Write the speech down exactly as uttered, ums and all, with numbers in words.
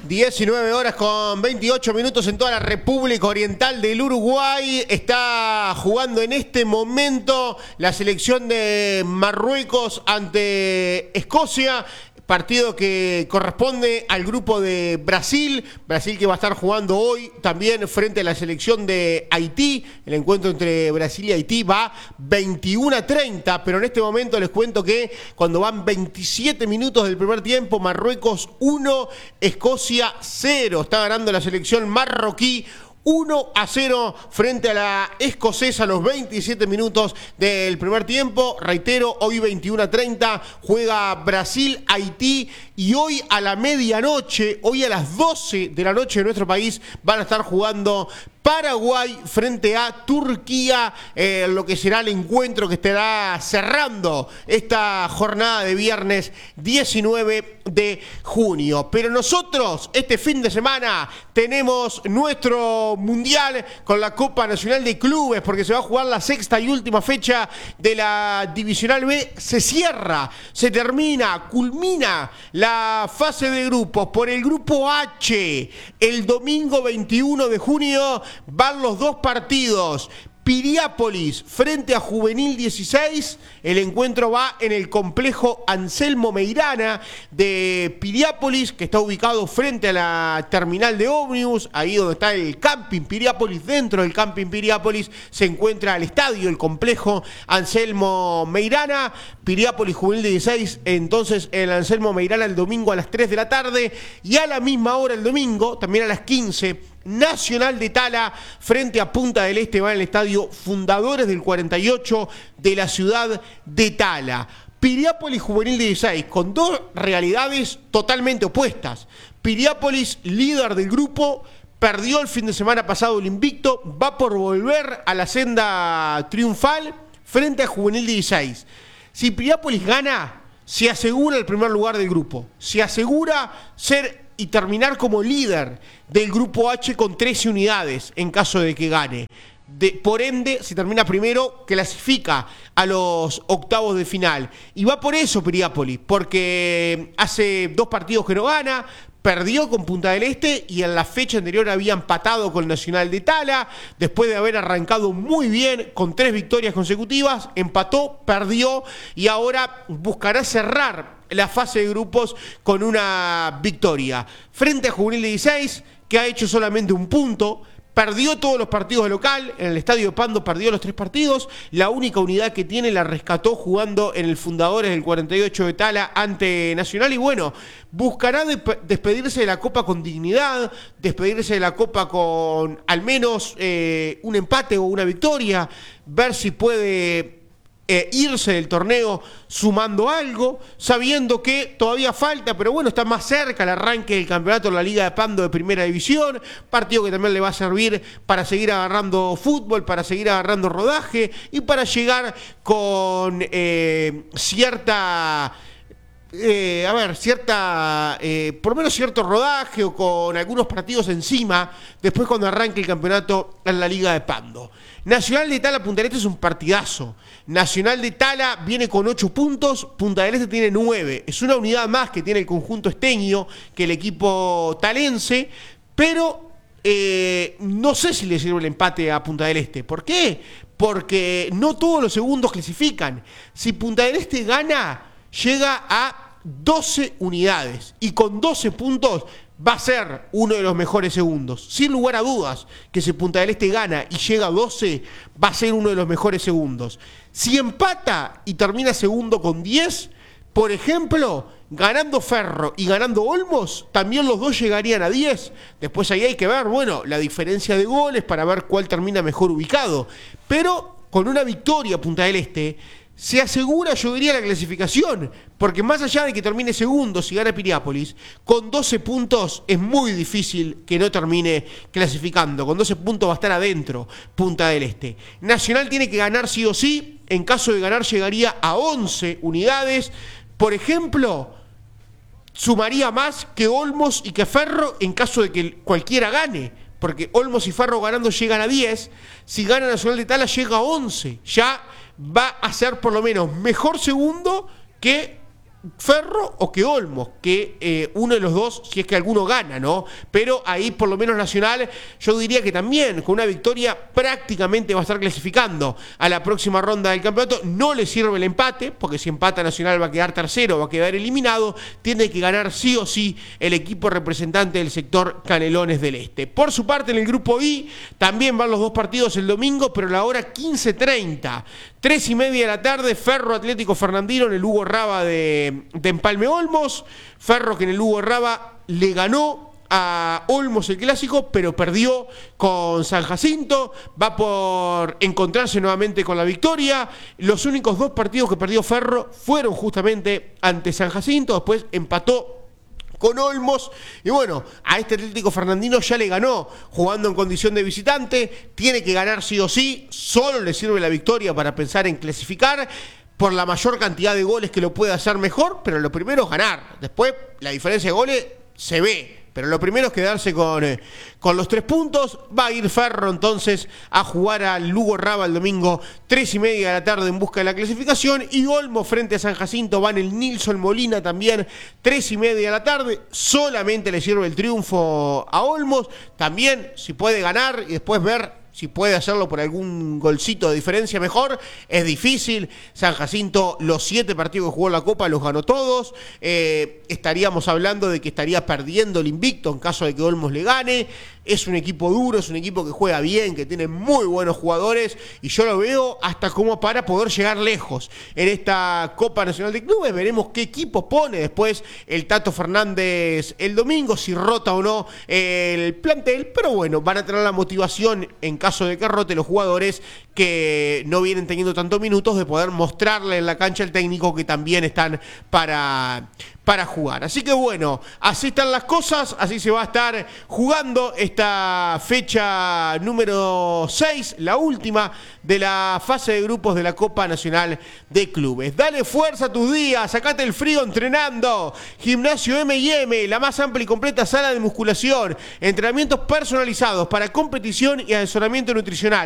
diecinueve horas con veintiocho minutos en toda la República Oriental del Uruguay. Está jugando en este momento la selección de Marruecos ante Escocia. Partido que corresponde al grupo de Brasil. Brasil que va a estar jugando hoy también frente a la selección de Haití. El encuentro entre Brasil y Haití va veintiuno a treinta, pero en este momento les cuento que cuando van veintisiete minutos del primer tiempo, Marruecos uno, Escocia cero. Está ganando la selección marroquí uno a cero frente a la escocesa a los veintisiete minutos del primer tiempo. Reitero, hoy veintiuno a treinta juega Brasil-Haití y hoy a la medianoche, hoy a las doce de la noche de nuestro país, van a estar jugando Paraguay frente a Turquía, eh, lo que será el encuentro que estará cerrando esta jornada de viernes diecinueve de junio. Pero nosotros este fin de semana tenemos nuestro mundial con la Copa Nacional de Clubes, porque se va a jugar la sexta y última fecha de la Divisional B. Se cierra, se termina, culmina la fase de grupos por el grupo H. El domingo veintiuno de junio van los dos partidos. Piriápolis frente a Juvenil dieciséis. El encuentro va en el complejo Anselmo Meirana de Piriápolis, que está ubicado frente a la terminal de ómnibus, ahí donde está el camping Piriápolis. Dentro del camping Piriápolis se encuentra el estadio, el complejo Anselmo Meirana. Piriápolis Juvenil dieciséis, entonces el Anselmo Meirana el domingo a las tres de la tarde, y a la misma hora el domingo, también a las quince, Nacional de Tala frente a Punta del Este, va en el estadio Fundadores del cuarenta y ocho de la ciudad de Tala. Piriápolis Juvenil dieciséis, con dos realidades totalmente opuestas. Piriápolis, líder del grupo, perdió el fin de semana pasado el invicto, va por volver a la senda triunfal frente a Juvenil dieciséis. Si Piriápolis gana, se asegura el primer lugar del grupo, se asegura ser y terminar como líder del grupo H con trece unidades en caso de que gane. De, por ende, si termina primero, clasifica a los octavos de final. Y va por eso Piriápolis, porque hace dos partidos que no gana, perdió con Punta del Este y en la fecha anterior había empatado con Nacional de Tala. Después de haber arrancado muy bien con tres victorias consecutivas, empató, perdió y ahora buscará cerrar la fase de grupos con una victoria. Frente a Juvenil dieciséis, que ha hecho solamente un punto, perdió todos los partidos de local, en el Estadio de Pando perdió los tres partidos, la única unidad que tiene la rescató jugando en el Fundadores del cuarenta y ocho de Tala ante Nacional, y bueno, buscará de despedirse de la Copa con dignidad, despedirse de la Copa con al menos eh, un empate o una victoria, ver si puede Eh, irse del torneo sumando algo, sabiendo que todavía falta, pero bueno, está más cerca el arranque del campeonato de la Liga de Pando de Primera División, partido que también le va a servir para seguir agarrando fútbol, para seguir agarrando rodaje y para llegar con eh, cierta... Eh, a ver, cierta, eh, por lo menos cierto rodaje o con algunos partidos encima, después cuando arranque el campeonato en la Liga de Pando. Nacional de Tala Punta del Este es un partidazo. Nacional de Tala viene con ocho puntos, Punta del Este tiene nueve. Es una unidad más que tiene el conjunto esteño que el equipo talense, pero eh, no sé si le sirve el empate a Punta del Este. ¿Por qué? Porque no todos los segundos clasifican. Si Punta del Este gana, llega a doce unidades y con doce puntos va a ser uno de los mejores segundos. Sin lugar a dudas que si Punta del Este gana y llega a doce, va a ser uno de los mejores segundos. Si empata y termina segundo con diez, por ejemplo, ganando Ferro y ganando Olmos, también los dos llegarían a diez. Después ahí hay que ver, bueno, la diferencia de goles para ver cuál termina mejor ubicado. Pero con una victoria Punta del Este se asegura, yo diría, la clasificación, porque más allá de que termine segundo si gana Piriápolis, con doce puntos es muy difícil que no termine clasificando. Con doce puntos va a estar adentro Punta del Este. Nacional tiene que ganar sí o sí, en caso de ganar llegaría a once unidades. Por ejemplo, sumaría más que Olmos y que Ferro en caso de que cualquiera gane, porque Olmos y Ferro ganando llegan a diez, si gana Nacional de Tala llega a once, ya va a ser por lo menos mejor segundo que Ferro o que Olmos, que eh, uno de los dos, si es que alguno gana, ¿no? Pero ahí por lo menos Nacional, yo diría que también con una victoria prácticamente va a estar clasificando a la próxima ronda del campeonato. No le sirve el empate, porque si empata Nacional va a quedar tercero, va a quedar eliminado. Tiene que ganar sí o sí el equipo representante del sector Canelones del Este. Por su parte, en el grupo I también van los dos partidos el domingo, pero a la hora quince treinta. Tres y media de la tarde, Ferro Atlético Fernandino en el Hugo Raba de, de Empalme Olmos. Ferro que en el Hugo Raba le ganó a Olmos el clásico, pero perdió con San Jacinto. Va por encontrarse nuevamente con la victoria. Los únicos dos partidos que perdió Ferro fueron justamente ante San Jacinto. Después empató con Olmos, y bueno, a este Atlético Fernandino ya le ganó jugando en condición de visitante. Tiene que ganar sí o sí, solo le sirve la victoria para pensar en clasificar por la mayor cantidad de goles que lo puede hacer mejor, pero lo primero es ganar. Después la diferencia de goles se ve, pero lo primero es quedarse con, eh, con los tres puntos. Va a ir Ferro entonces a jugar al Lugo Raba el domingo, tres y media de la tarde en busca de la clasificación. Y Olmo frente a San Jacinto va en el Nilson Molina también, tres y media de la tarde. Solamente le sirve el triunfo a Olmos. También, si puede ganar y después ver si puede hacerlo por algún golcito de diferencia mejor, es difícil. San Jacinto, los siete partidos que jugó en la Copa, los ganó todos. Eh, estaríamos hablando de que estaría perdiendo el invicto en caso de que Olmos le gane. Es un equipo duro, es un equipo que juega bien, que tiene muy buenos jugadores, y yo lo veo hasta como para poder llegar lejos en esta Copa Nacional de Clubes. Veremos qué equipo pone después el Tato Fernández el domingo, si rota o no el plantel, pero bueno, van a tener la motivación en caso de que rote los jugadores que no vienen teniendo tantos minutos, de poder mostrarle en la cancha al técnico que también están para, para jugar. Así que bueno, así están las cosas, así se va a estar jugando esta fecha número seis, la última de la fase de grupos de la Copa Nacional de Clubes. Dale fuerza a tus días, sacate el frío entrenando. Gimnasio eme y eme, la más amplia y completa sala de musculación, entrenamientos personalizados para competición y asesoramiento nutricional.